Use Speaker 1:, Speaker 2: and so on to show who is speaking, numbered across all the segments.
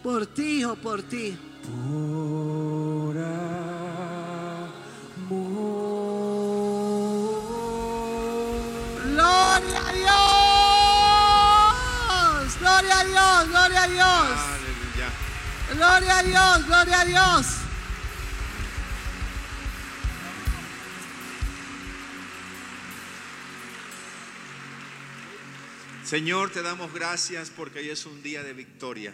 Speaker 1: Por ti, hijo, por ti.
Speaker 2: Por amor.
Speaker 1: Gloria a Dios. Gloria a Dios, gloria a Dios.
Speaker 3: Aleluya.
Speaker 1: Gloria a Dios, gloria a Dios.
Speaker 3: Señor, te damos gracias porque hoy es un día de victoria.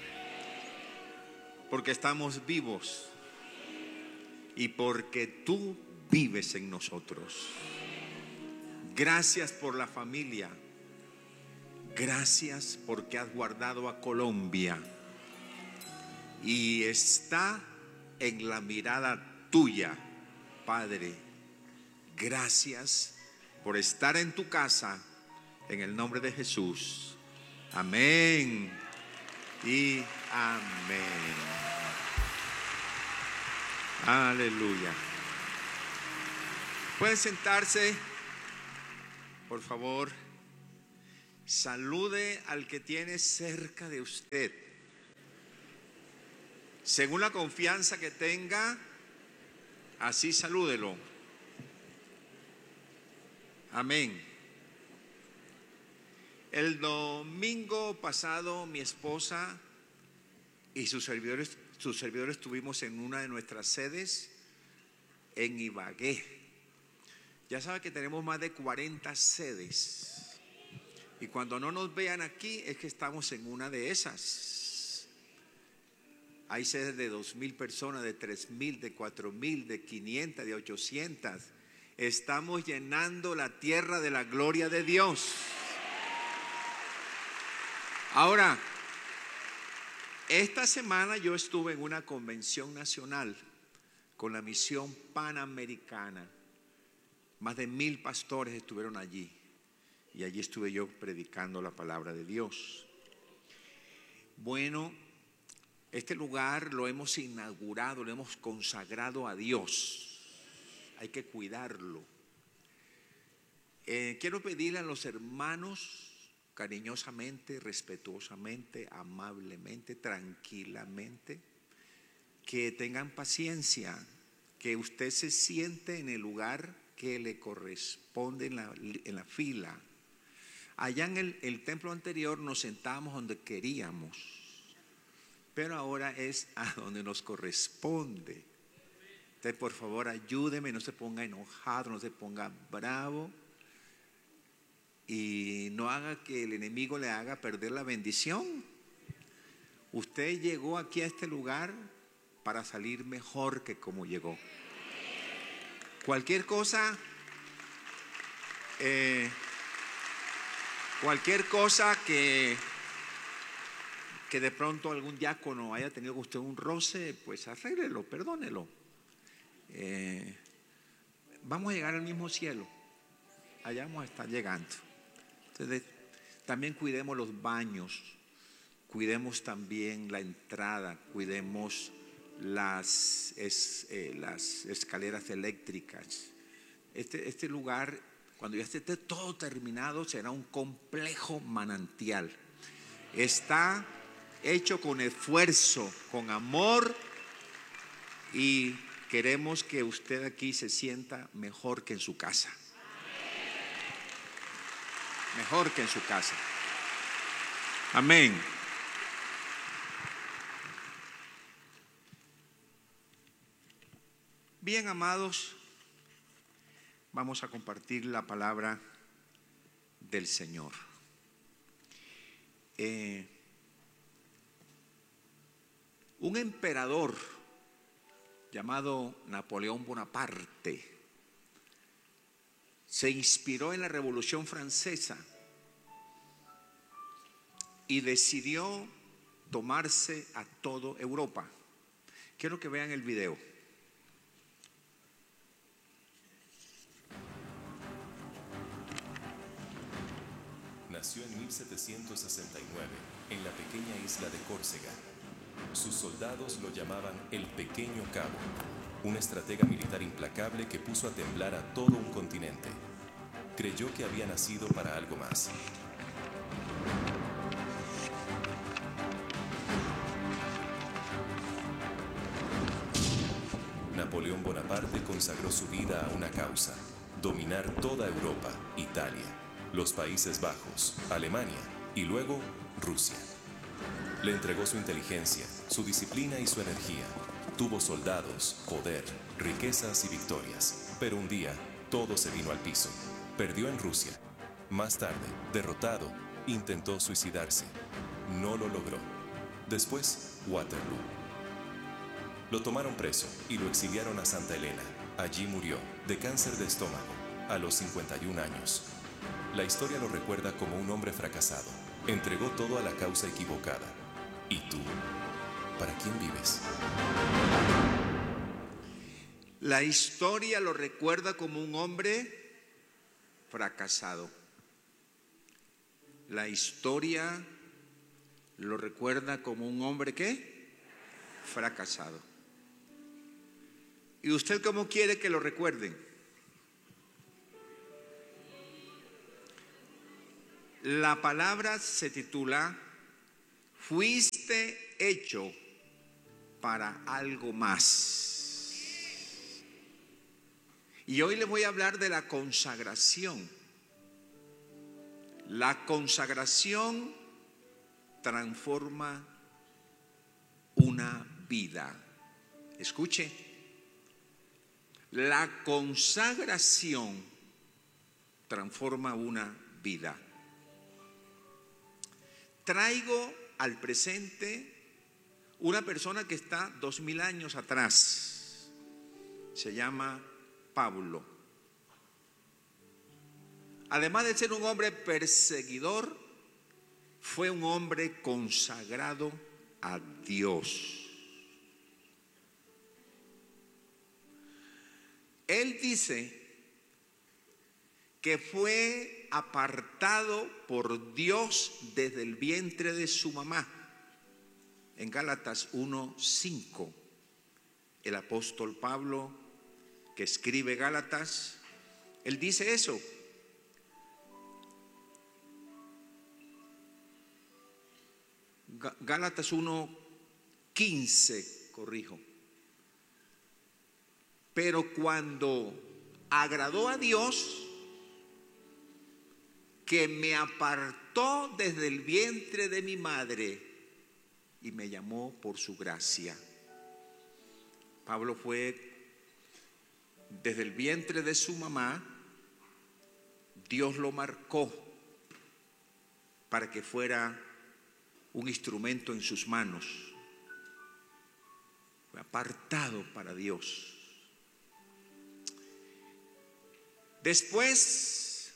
Speaker 3: Porque estamos vivos. Y porque tú vives en nosotros. Gracias por la familia. Gracias porque has guardado a Colombia. Y está en la mirada tuya, Padre. Gracias por estar en tu casa. En el nombre de Jesús. Amén. Y amén. Aleluya. Pueden sentarse, por favor. Salude al que tiene cerca de usted. Según la confianza que tenga, así salúdelo. Amén. El domingo pasado mi esposa y sus servidores estuvimos en una de nuestras sedes en Ibagué. Ya sabe que tenemos más de 40 sedes. Y cuando no nos vean aquí es que estamos en una de esas. Hay sedes de 2,000 personas, de 3,000, de 4,000, de 500, de 800. Estamos llenando la tierra de la gloria de Dios. Ahora, esta semana yo estuve en una convención nacional con la misión panamericana. Más de 1,000 pastores estuvieron allí. Y allí estuve yo predicando la palabra de Dios. Bueno, este lugar lo hemos inaugurado, lo hemos consagrado a Dios. Hay que cuidarlo. Quiero pedirle a los hermanos cariñosamente, respetuosamente, amablemente, tranquilamente, que tengan paciencia, que usted se siente en el lugar que le corresponde en la fila. Allá en el templo anterior nos sentábamos donde queríamos, pero ahora es a donde nos corresponde. Entonces, por favor, ayúdeme, no se ponga enojado, no se ponga bravo. Y no haga que el enemigo le haga perder la bendición. Usted llegó aquí a este lugar para salir mejor que como llegó. Cualquier cosa que de pronto algún diácono haya tenido con usted un roce, pues arréglelo, perdónelo. Vamos a llegar al mismo cielo. Allá vamos a estar llegando. Entonces, también cuidemos los baños, cuidemos también la entrada, cuidemos las escaleras eléctricas. Este lugar, cuando ya esté todo terminado, será un complejo manantial. Está hecho con esfuerzo, con amor, y queremos que usted aquí se sienta mejor que en su casa. Mejor que en su casa. Amén. Bien, amados, vamos a compartir la palabra del Señor. Un emperador llamado Napoleón Bonaparte se inspiró en la Revolución Francesa y decidió tomarse a toda Europa. Quiero que vean el video.
Speaker 4: Nació en 1769 en la pequeña isla de Córcega. Sus soldados lo llamaban el Pequeño Cabo, un estratega militar implacable que puso a temblar a todo un continente. Creyó que había nacido para algo más. Napoleón Bonaparte consagró su vida a una causa: dominar toda Europa, Italia, los Países Bajos, Alemania y luego Rusia. Le entregó su inteligencia, su disciplina y su energía. Tuvo soldados, poder, riquezas y victorias. Pero un día, todo se vino al piso. Perdió en Rusia. Más tarde, derrotado, intentó suicidarse. No lo logró. Después, Waterloo. Lo tomaron preso y lo exiliaron a Santa Elena. Allí murió, de cáncer de estómago, a los 51 años. La historia lo recuerda como un hombre fracasado. Entregó todo a la causa equivocada. ¿Y tú? ¿Para quién vives?
Speaker 3: La historia lo recuerda como un hombre fracasado. La historia lo recuerda como un hombre ¿qué? Fracasado. ¿Y usted cómo quiere que lo recuerden? La palabra se titula "Fuiste hecho para algo más". Y hoy les voy a hablar de la consagración. La consagración transforma una vida. Escuche, la consagración transforma una vida. Traigo al presente una persona que está 2000 años atrás. Se llama Pablo. Además de ser un hombre perseguidor, fue un hombre consagrado a Dios. Él dice que fue apartado por Dios desde el vientre de su mamá. En Gálatas 1:5, el apóstol Pablo, que escribe Gálatas, él dice eso. Gálatas 1:15, corrijo. Pero cuando agradó a Dios, que me apartó desde el vientre de mi madre y me llamó por su gracia. Pablo fue desde el vientre de su mamá. Dios lo marcó para que fuera un instrumento en sus manos. Fue apartado para Dios. Después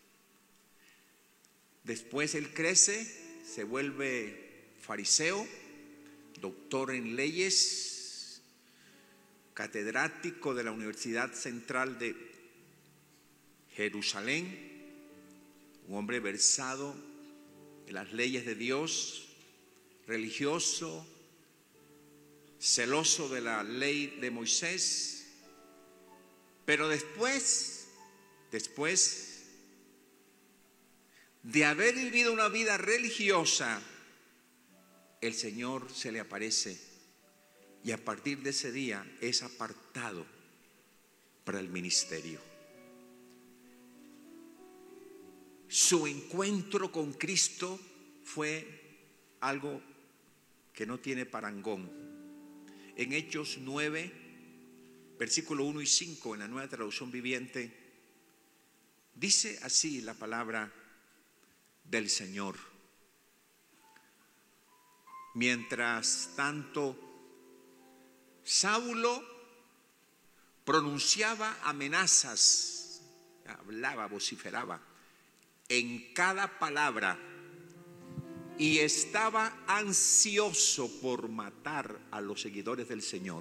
Speaker 3: él crece, se vuelve fariseo, doctor en leyes, catedrático de la Universidad Central de Jerusalén, un hombre versado en las leyes de Dios, religioso, celoso de la ley de Moisés. Pero después de haber vivido una vida religiosa, el Señor se le aparece y a partir de ese día es apartado para el ministerio. Su encuentro con Cristo fue algo que no tiene parangón. En Hechos 9, versículo 1 y 5, en la Nueva Traducción Viviente, dice así la palabra del Señor. Mientras tanto, Saulo pronunciaba amenazas, hablaba, vociferaba en cada palabra y estaba ansioso por matar a los seguidores del Señor.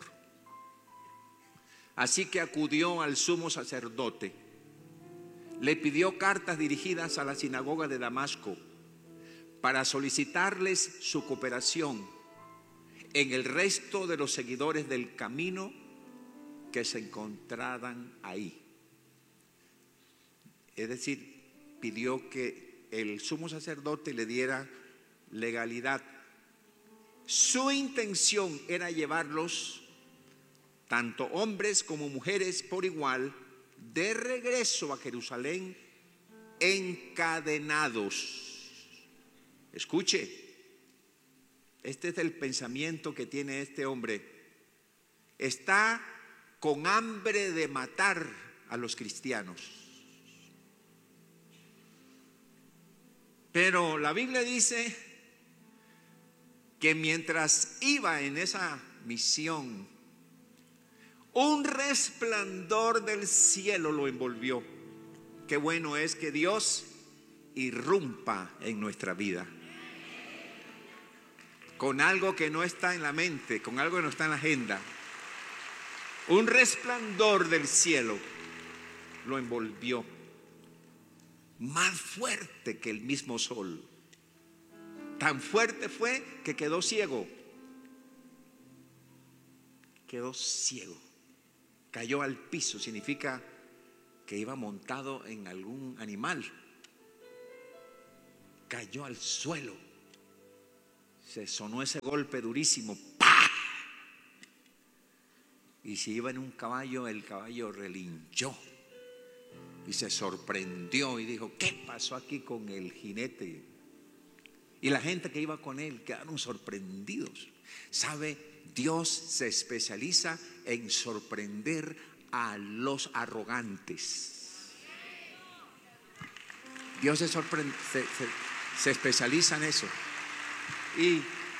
Speaker 3: Así que acudió al sumo sacerdote, le pidió cartas dirigidas a la sinagoga de Damasco para solicitarles su cooperación en el resto de los seguidores del camino que se encontraran ahí. Es decir, pidió que el sumo sacerdote le diera legalidad. Su intención era llevarlos tanto hombres como mujeres por igual, de regreso a Jerusalén encadenados. Escuche, este es el pensamiento que tiene este hombre. Está con hambre de matar a los cristianos. Pero la Biblia dice que mientras iba en esa misión, un resplandor del cielo lo envolvió. Qué bueno es que Dios irrumpa en nuestra vida con algo que no está en la mente, con algo que no está en la agenda. Un resplandor del cielo lo envolvió, más fuerte que el mismo sol. Tan fuerte fue que quedó ciego. Quedó ciego. Cayó al piso, significa que iba montado en algún animal. Cayó al suelo. Se sonó ese golpe durísimo. ¡Pah! Y si iba en un caballo, el caballo relinchó y se sorprendió y dijo: ¿qué pasó aquí con el jinete? Y la gente que iba con él quedaron sorprendidos. ¿Sabe? Dios se especializa en sorprender a los arrogantes. Dios se especializa en eso. Y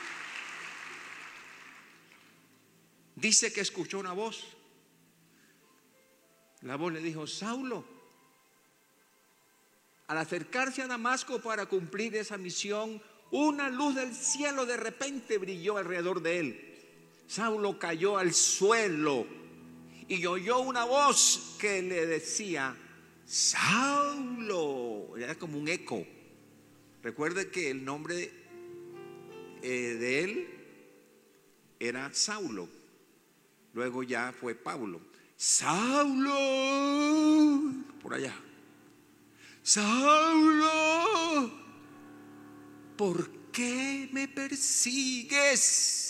Speaker 3: dice que escuchó una voz. La voz le dijo: Saulo. Al acercarse a Damasco para cumplir esa misión, una luz del cielo de repente brilló alrededor de él. Saulo cayó al suelo y oyó una voz que le decía: Saulo. Era como un eco. Recuerde que el nombre de él era Saulo. Luego ya fue Pablo. Saulo, por allá. Saulo, ¿por qué me persigues?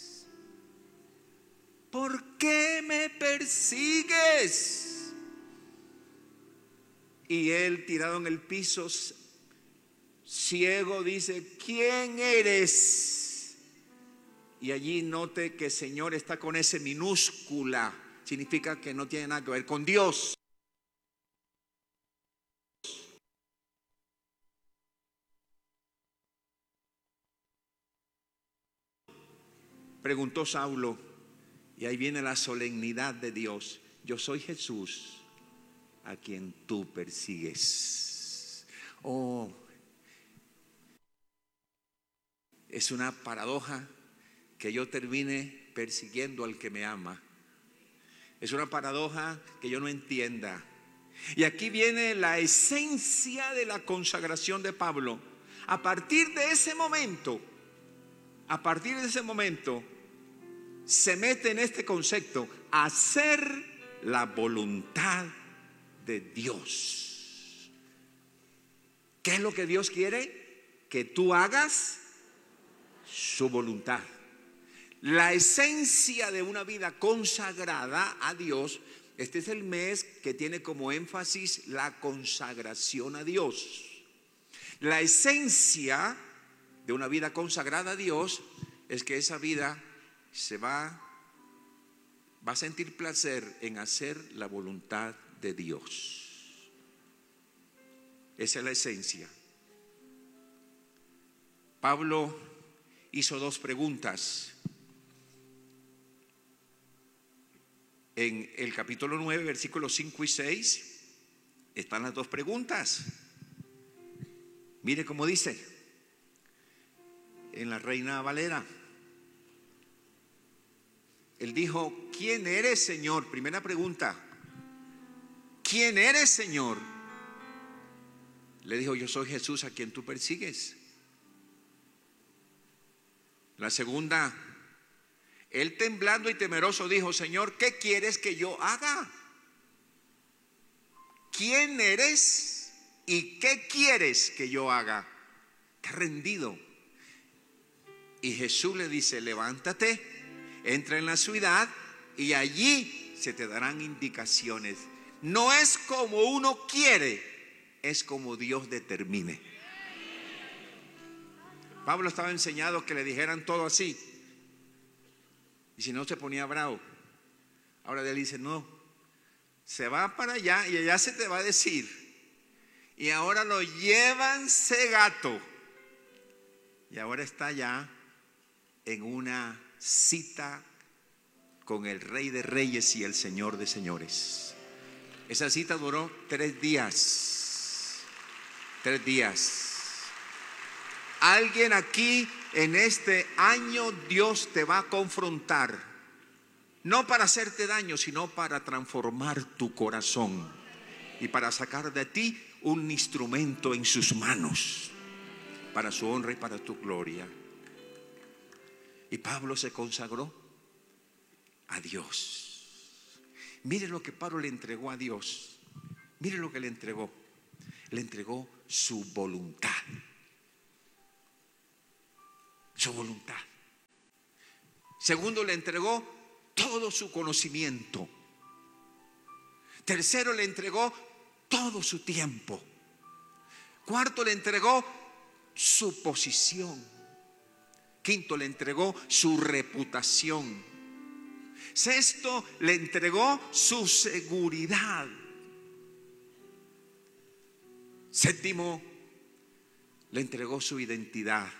Speaker 3: ¿Por qué me persigues? Y él, tirado en el piso, ciego, dice: ¿quién eres? Y allí note que Señor está con ese minúscula. Significa que no tiene nada que ver con Dios. Preguntó Saulo, y ahí viene la solemnidad de Dios: yo soy Jesús a quien tú persigues. Oh, es una paradoja que yo termine persiguiendo al que me ama. Es una paradoja que yo no entienda. Y aquí viene la esencia de la consagración de Pablo. A partir de ese momento, se mete en este concepto: hacer la voluntad de Dios. ¿Qué es lo que Dios quiere? Que tú hagas su voluntad. La esencia de una vida consagrada a Dios. Este es el mes que tiene como énfasis la consagración a Dios. La esencia de una vida consagrada a Dios es que esa vida se va a sentir placer en hacer la voluntad de Dios. Esa es la esencia. Pablo hizo dos preguntas. En el capítulo 9, versículos 5 y 6, están las dos preguntas. Mire cómo dice en la Reina Valera. Él dijo: ¿quién eres, Señor? Primera pregunta: ¿quién eres, Señor? Le dijo: yo soy Jesús a quien tú persigues. La segunda: él, temblando y temeroso, dijo: Señor, ¿qué quieres que yo haga? ¿Quién eres y qué quieres que yo haga? Está rendido. Y Jesús le dice: levántate, entra en la ciudad y allí se te darán indicaciones. No es como uno quiere, es como Dios determine. Pablo estaba enseñado que le dijeran todo así, y si no se ponía bravo. Ahora él dice: no, se va para allá y allá se te va a decir. Y ahora lo llevan cegato, y ahora está allá en una cita con el Rey de Reyes y el Señor de Señores. Esa cita duró 3 días. 3 días. Alguien aquí en este año Dios te va a confrontar, no para hacerte daño, sino para transformar tu corazón y para sacar de ti un instrumento en sus manos, para su honra y para tu gloria. Y Pablo se consagró a Dios. Mire lo que Pablo le entregó a Dios. Mire lo que le entregó. Le entregó su voluntad. Su voluntad. Segundo, le entregó todo su conocimiento. Tercero, le entregó todo su tiempo. Cuarto, le entregó su posición. Quinto, le entregó su reputación. Sexto, le entregó su seguridad. Séptimo, le entregó su identidad.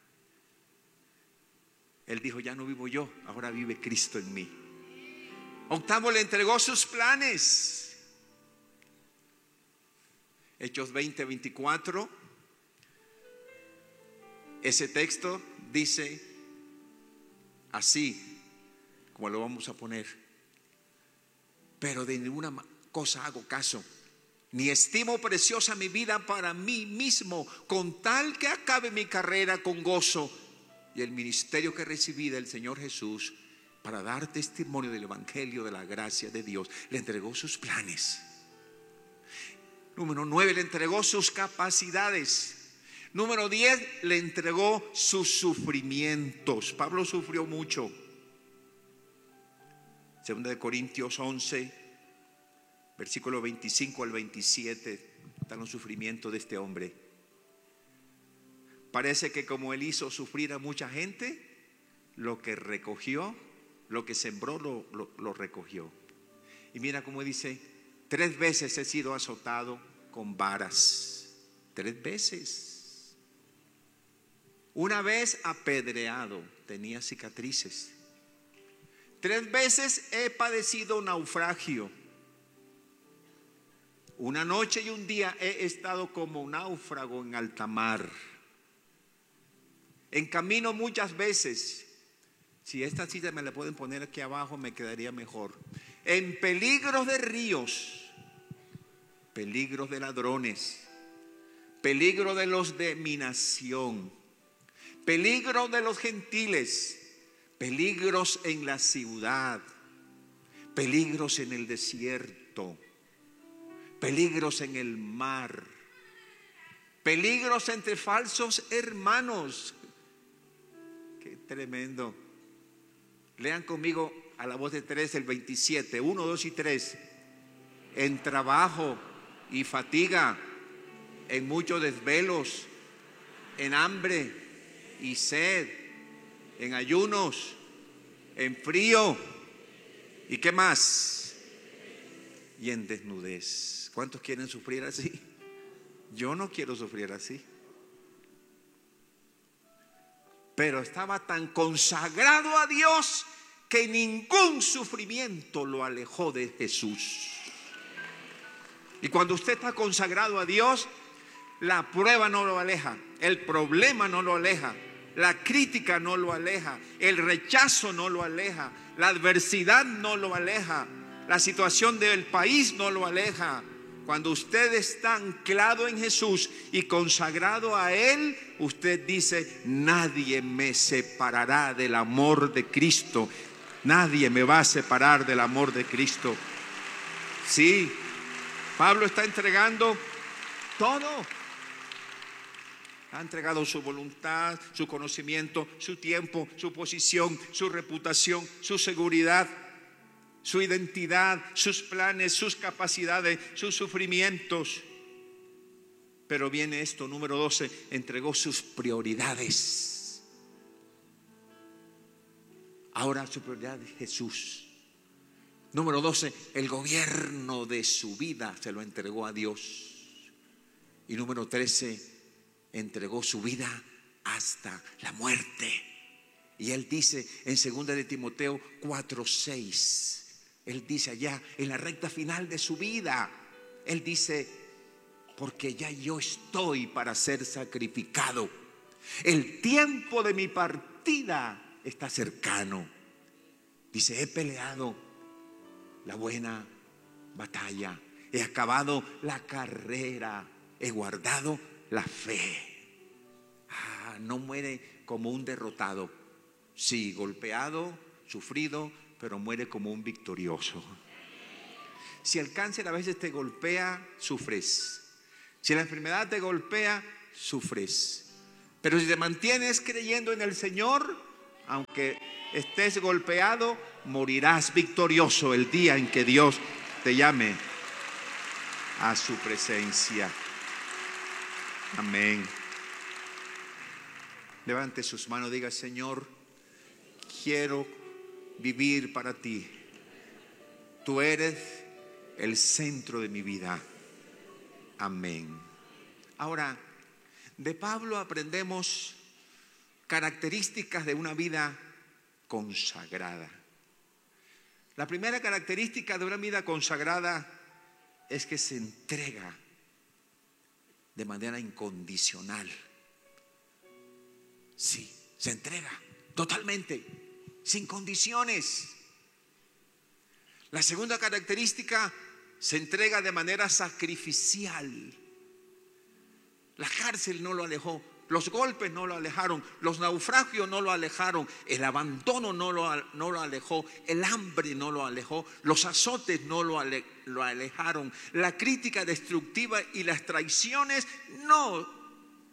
Speaker 3: Él dijo: ya no vivo yo, ahora vive Cristo en mí. Octavo, le entregó sus planes. Hechos 20:24. Ese texto dice así, como lo vamos a poner: pero de ninguna cosa hago caso, ni estimo preciosa mi vida para mí mismo, con tal que acabe mi carrera con gozo y el ministerio que recibí del Señor Jesús, para dar testimonio del evangelio de la gracia de Dios. Le entregó sus planes. Número 9, le entregó sus capacidades. Número 10, le entregó sus sufrimientos. Pablo sufrió mucho. 2 de Corintios 11, versículo 25 al 27, están los sufrimientos de este hombre. Parece que como él hizo sufrir a mucha gente, lo que recogió, lo que sembró, lo recogió. Y mira cómo dice: 3 veces he sido azotado con varas. 3 veces. Una vez apedreado, tenía cicatrices. 3 veces he padecido naufragio. Una noche y un día he estado como náufrago en alta mar. En camino muchas veces. Si esta cita me la pueden poner aquí abajo, me quedaría mejor. En peligros de ríos, peligros de ladrones, peligro de los de mi nación, peligro de los gentiles, peligros en la ciudad, peligros en el desierto, peligros en el mar, peligros entre falsos hermanos. Qué tremendo. Lean conmigo a la voz de 3 el 27, 1, 2 y 3. En trabajo y fatiga, en muchos desvelos, en hambre y sed, en ayunos, en frío, ¿y qué más? Y en desnudez. ¿Cuántos quieren sufrir así? Yo no quiero sufrir así. Pero estaba tan consagrado a Dios que ningún sufrimiento lo alejó de Jesús. Y cuando usted está consagrado a Dios, la prueba no lo aleja, el problema no lo aleja, la crítica no lo aleja, el rechazo no lo aleja, la adversidad no lo aleja, la situación del país no lo aleja. Cuando usted está anclado en Jesús y consagrado a Él, usted dice: nadie me separará del amor de Cristo. Nadie me va a separar del amor de Cristo. Sí, Pablo está entregando todo. Ha entregado su voluntad, su conocimiento, su tiempo, su posición, su reputación, su seguridad. su identidad, sus planes, sus capacidades, sus sufrimientos. Pero viene esto, número 12, entregó sus prioridades. Ahora su prioridad es Jesús. Número 12, el gobierno de su vida se lo entregó a Dios. Y número 13, entregó su vida hasta la muerte. Y él dice en 2 de Timoteo 4:6, él dice allá en la recta final de su vida, él dice: porque ya yo estoy para ser sacrificado, el tiempo de mi partida está cercano. Dice: he peleado la buena batalla, he acabado la carrera, he guardado la fe. No muere como un derrotado, sí, golpeado, sufrido, pero muere como un victorioso. Si el cáncer a veces te golpea, sufres. Si la enfermedad te golpea, sufres. Pero si te mantienes creyendo en el Señor, aunque estés golpeado, morirás victorioso el día en que Dios te llame a su presencia. Amén. Levante sus manos, diga: Señor, quiero vivir para ti. Tú eres el centro de mi vida. Amén. Ahora, de Pablo aprendemos características de una vida consagrada. La primera característica de una vida consagrada es que se entrega de manera incondicional. Sí, se entrega totalmente, sin condiciones. La segunda característica, se entrega de manera sacrificial. La cárcel no lo alejó, los golpes no lo alejaron, los naufragios no lo alejaron, el abandono no lo alejó, el hambre no lo alejó, los azotes no lo alejaron, la crítica destructiva y las traiciones no.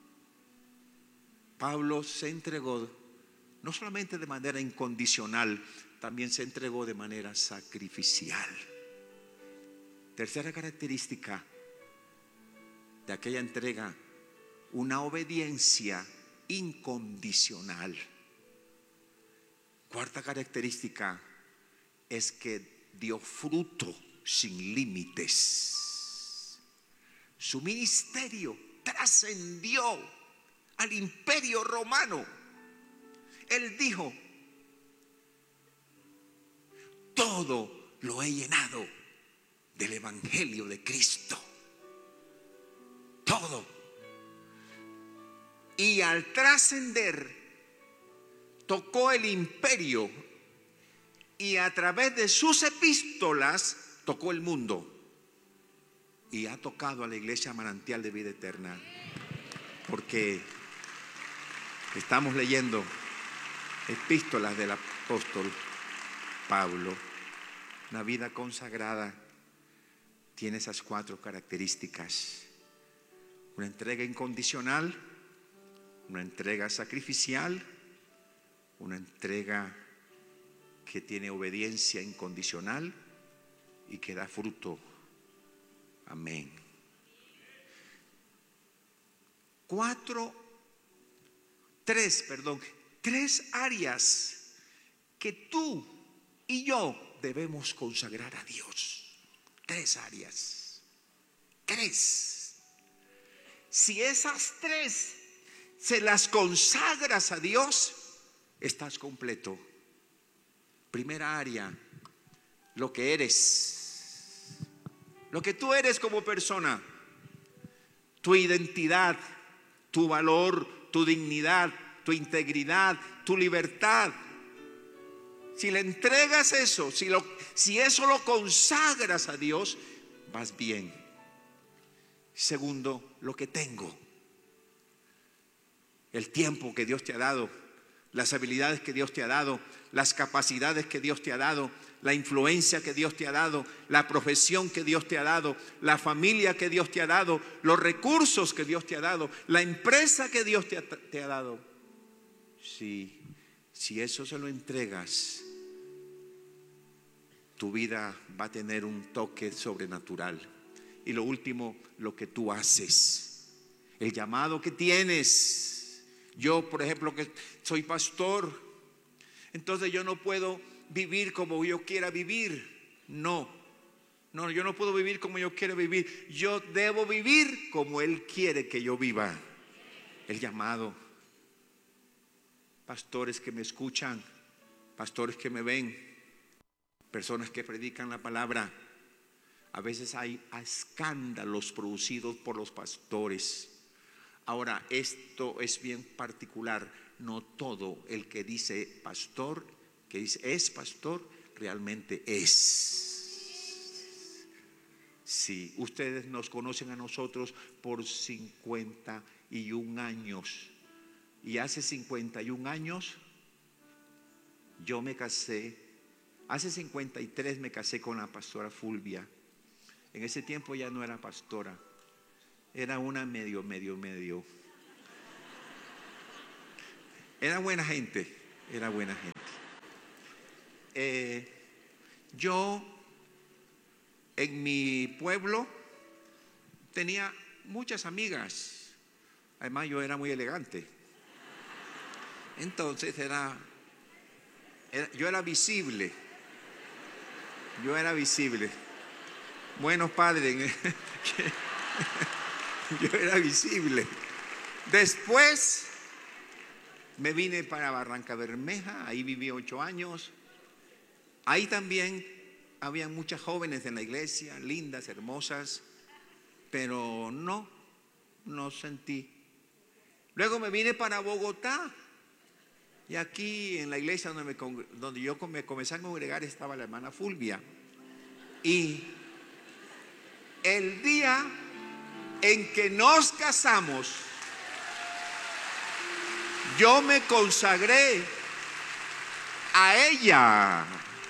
Speaker 3: Pablo se entregó no solamente de manera incondicional, también se entregó de manera sacrificial. Tercera característica de aquella entrega, una obediencia incondicional. Cuarta característica es que dio fruto sin límites. Su ministerio trascendió al imperio romano. Él dijo: todo lo he llenado del evangelio de Cristo. Todo. Y al trascender, tocó el imperio y a través de sus epístolas tocó el mundo. Y ha tocado a la iglesia Manantial de Vida Eterna, porque estamos leyendo epístolas del apóstol Pablo. Una vida consagrada tiene esas cuatro características: una entrega incondicional, una entrega sacrificial, una entrega que tiene obediencia incondicional y que da fruto. Amén. Tres áreas que tú y yo debemos consagrar a Dios. Tres áreas. Tres. Si esas tres se las consagras a Dios, estás completo. Primera área, lo que eres. Lo que tú eres como persona. Tu identidad, tu valor, tu dignidad, tu integridad, tu libertad. Si le entregas eso, si eso lo consagras a Dios, vas bien. Segundo, lo que tengo. El tiempo que Dios te ha dado, las habilidades que Dios te ha dado, las capacidades que Dios te ha dado, la influencia que Dios te ha dado, la profesión que Dios te ha dado, la familia que Dios te ha dado, los recursos que Dios te ha dado, la empresa que Dios te ha dado. Si eso se lo entregas tu vida va a tener un toque sobrenatural. Y lo último, lo que tú haces, el llamado que tienes. Yo, por ejemplo, que soy pastor, entonces yo no puedo vivir como yo quiera vivir. No, yo no puedo vivir como yo quiero vivir. Yo debo vivir como Él quiere que yo viva. El llamado. Pastores que me escuchan, pastores que me ven, personas que predican la palabra. A veces hay escándalos producidos por los pastores. Ahora, esto es bien particular. No todo el que dice pastor, que dice es pastor, realmente es. Sí, ustedes nos conocen a nosotros por 51 años. Y hace 51 años yo me casé. Hace 53 me casé con la pastora Fulvia. En ese tiempo ya no era pastora, era una medio. Era buena gente. Yo en mi pueblo tenía muchas amigas. Además yo era muy elegante. Entonces yo era visible. Buenos padres. Yo era visible. Después me vine para Barranca Bermeja. Ahí viví 8 años. Ahí también había muchas jóvenes en la iglesia, lindas, hermosas, pero no sentí. Luego me vine para Bogotá. Y aquí en la iglesia donde yo me comencé a congregar estaba la hermana Fulvia. Y el día en que nos casamos, yo me consagré a ella.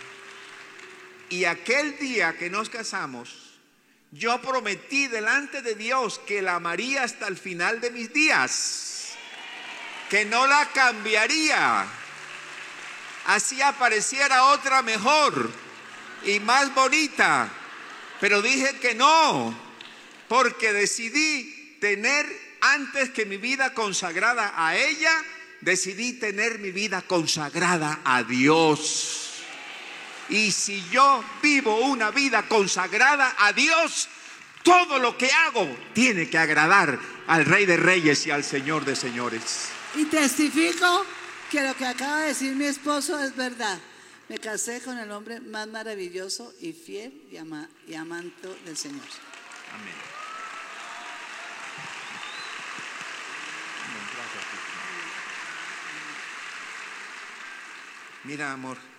Speaker 3: Y aquel día que nos casamos, yo prometí delante de Dios que la amaría hasta el final de mis días, que no la cambiaría, así apareciera otra mejor y más bonita. Pero dije que no, porque decidí tener, antes que mi vida consagrada a ella, decidí tener mi vida consagrada a Dios. Y si yo vivo una vida consagrada a Dios, todo lo que hago tiene que agradar al Rey de Reyes y al Señor de Señores.
Speaker 1: Y testifico que lo que acaba de decir mi esposo es verdad. Me casé con el hombre más maravilloso y fiel y amante del Señor.
Speaker 3: Amén. Mira, amor.